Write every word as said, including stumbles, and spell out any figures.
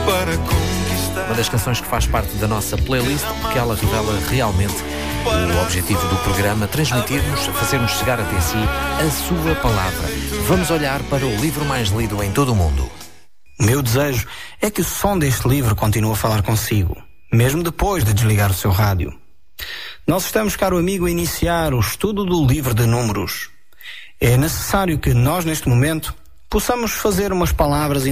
para conquistar. Uma das canções que faz parte da nossa playlist, porque ela revela realmente o objetivo do programa, transmitir-nos, fazer-nos chegar até si a sua palavra. Vamos olhar para o livro mais lido em todo o mundo. O meu desejo é que o som deste livro continue a falar consigo, mesmo depois de desligar o seu rádio. Nós estamos, caro amigo, a iniciar o estudo do livro de Números. É necessário que nós, neste momento, possamos fazer umas palavras